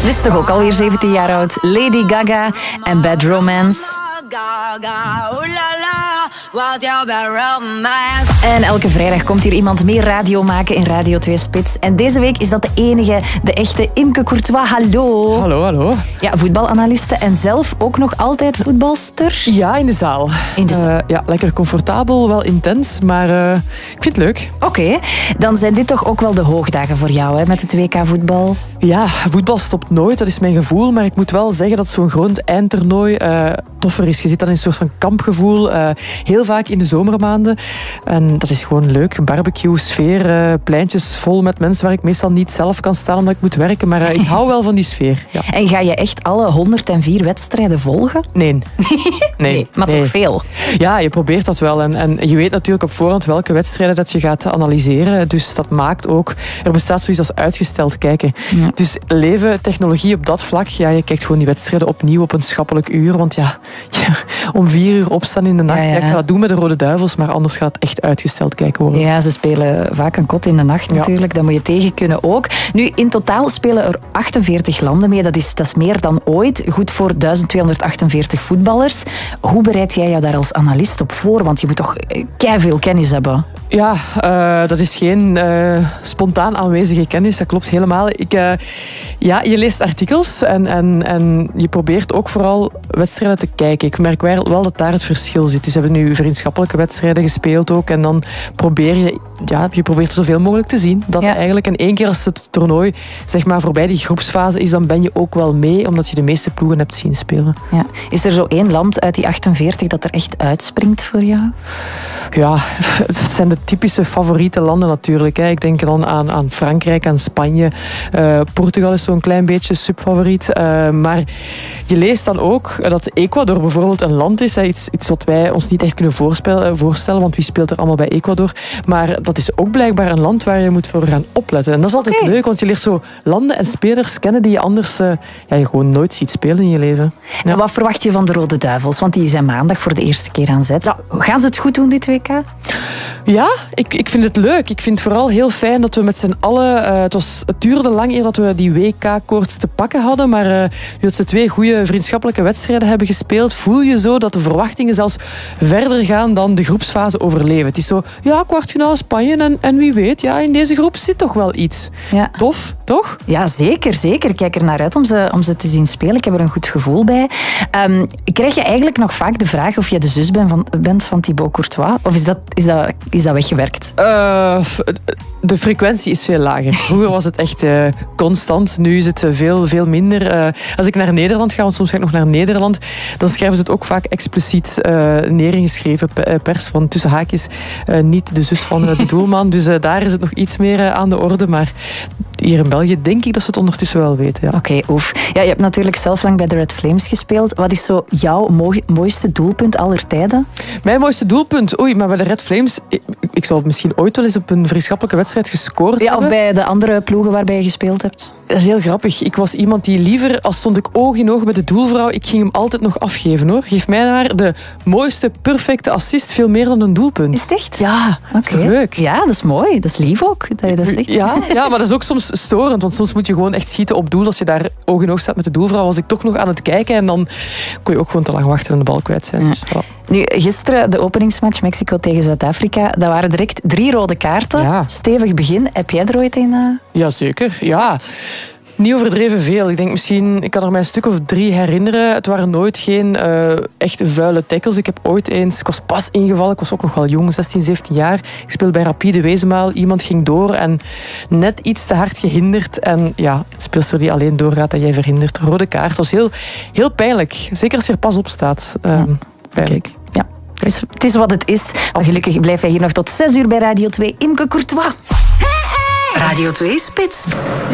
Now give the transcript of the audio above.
Dit is toch ook alweer 17 jaar oud. Lady Gaga en Bad Romance. En elke vrijdag komt hier iemand meer radio maken in Radio 2 Spits. En deze week is dat de enige, de echte Imke Courtois. Hallo. Hallo. Ja, voetbalanaliste en zelf ook nog altijd voetbalster? Ja, in de zaal. Ja, lekker comfortabel, wel intens, maar ik vind het leuk. Oké, dan zijn dit toch ook wel de hoogdagen voor jou, hè, met het WK-voetbal? Ja, voetbal stopt nooit, dat is mijn gevoel. Maar ik moet wel zeggen dat zo'n groot eindtoernooi toffer is. Je zit dan in een soort van kampgevoel, heel vaak in de zomermaanden. En dat is gewoon leuk. Barbecue, sfeer, pleintjes vol met mensen waar ik meestal niet zelf kan staan omdat ik moet werken. Maar ik hou wel van die sfeer. Ja. En ga je echt alle 104 wedstrijden volgen? Nee. Maar toch veel? Ja, je probeert dat wel. En je weet natuurlijk op voorhand welke wedstrijden dat je gaat analyseren. Dus dat maakt ook... Er bestaat zoiets als uitgesteld kijken. Ja. Dus leven, technologie op dat vlak. Ja, je kijkt gewoon die wedstrijden opnieuw op een schappelijk uur. Want ja, om 4 uur opstaan in de nacht. Ja. Ik ga dat doen met de Rode Duivels, maar anders gaat het echt uitgesteld kijken worden. Ja, ze spelen vaak een kot in de nacht natuurlijk. Dat moet je tegen kunnen ook. Nu, in totaal spelen er 48 landen mee. Dat is meer dan ooit. Goed voor 1248 voetballers. Hoe bereid jij jou daar als analist op voor? Want je moet toch keiveel kennis hebben. Ja, dat is geen spontaan aanwezige kennis. Dat klopt helemaal. Je leest artikels en je probeert ook vooral wedstrijden te kijken. Ik merk wel dat daar het verschil zit. Dus we hebben nu vriendschappelijke wedstrijden gespeeld ook. En dan probeer je probeert er zoveel mogelijk te zien. Dat eigenlijk. En 1 keer als het toernooi zeg maar voorbij die groepsfase is, dan ben je ook wel mee, omdat je de meeste ploegen hebt zien spelen. Ja. Is er zo 1 land uit die 48 dat er echt uitspringt voor jou? Ja, het zijn de typische favoriete landen natuurlijk. Ik denk dan aan Frankrijk, aan Spanje. Portugal is zo'n klein beetje subfavoriet. Maar je leest dan ook dat Ecuador bijvoorbeeld een land is. Iets wat wij ons niet echt kunnen voorstellen, want wie speelt er allemaal bij Ecuador? Maar dat is ook blijkbaar een land waar je moet voor gaan opletten. En dat is altijd leuk, want je leert zo landen en spelers kennen die je anders je gewoon nooit ziet spelen in je leven. Ja. En wat verwacht je van de Rode Duivels? Want die zijn maandag voor de eerste keer aan zet. Ja. Gaan ze het goed doen, dit WK? Ja, ik vind het leuk. Ik vind het vooral heel fijn dat we met z'n allen... Het duurde lang eer dat we die WK-koorts te pakken hadden, maar nu dat ze 2 goede vriendschappelijke wedstrijden hebben gespeeld, voel je zo dat de verwachtingen zelfs verder gaan dan de groepsfase overleven. Het is zo, kwartfinale Spanje en wie weet, in deze groep zit toch wel iets. Ja. Tof, toch? Ja, zeker. Ik kijk er naar uit om ze te zien spelen. Ik heb er een goed gevoel bij. Krijg je eigenlijk nog vaak de vraag of je de zus bent van Thibaut Courtois? Of is dat weggewerkt? De frequentie is veel lager. Vroeger was het echt constant. Nu is het veel minder. Als ik naar Nederland ga, want soms ga ik nog naar Nederland, dan schrijven ze het ook vaak expliciet neergeschreven pers van tussen haakjes niet de zus van de doelman. Dus daar is het nog iets meer aan de orde. Maar hier in België denk ik dat ze het ondertussen wel weten. Ja. Oké, oef. Ja, je hebt natuurlijk zelf lang bij de Red Flames gespeeld. Wat is zo jouw mooiste doelpunt aller tijden? Mijn mooiste doelpunt? Oei, maar bij de Red Flames... Ik zou het misschien ooit wel eens op een vriendschappelijke wedstrijd gescoord hebben. Of bij de andere ploegen waarbij je gespeeld hebt? Dat is heel grappig. Ik was iemand die liever, als stond ik oog in oog met de doelvrouw, ik ging hem altijd nog afgeven, hoor. Geef mij maar de mooiste, perfecte assist, veel meer dan een doelpunt. Is het echt? Ja, dat is toch leuk? Ja, dat is mooi. Dat is lief ook, dat je dat zegt. Ja, maar dat is ook soms storend, want soms moet je gewoon echt schieten op doel. Als je daar oog in oog staat met de doelvrouw, was ik toch nog aan het kijken en dan kon je ook gewoon te lang wachten en de bal kwijt zijn. Ja. Dus, voilà. Nu, gisteren de openingsmatch Mexico tegen Zuid-Afrika. Dat waren direct 3 rode kaarten. Ja. Stevig begin. Heb jij er ooit een? Jazeker, ja. Niet overdreven veel. Ik denk misschien, ik kan er mij een stuk of 3 herinneren. Het waren nooit geen echt vuile tackles. Ik heb ooit eens, ik was pas ingevallen, ik was ook nog wel jong, 16, 17 jaar. Ik speelde bij Rapide Wezenmaal. Iemand ging door en net iets te hard gehinderd. En ja, speelster die alleen doorgaat en jij verhindert. Rode kaart. Dat was heel pijnlijk. Zeker als je er pas op staat. Pijnlijk. Ja. Het is wat het is. Maar gelukkig blijf jij hier nog tot 6 uur bij Radio 2. Imke Courtois. Radio 2 Spits.